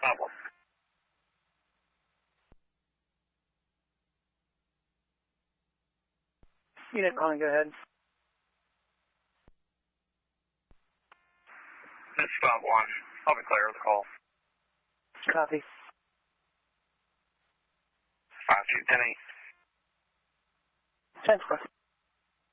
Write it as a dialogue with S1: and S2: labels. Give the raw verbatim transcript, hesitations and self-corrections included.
S1: problem.
S2: Unit calling, go ahead.
S1: This is Spot one. I'll be clear of the call.
S2: Copy.
S1: five two ten eight.
S2: ten four.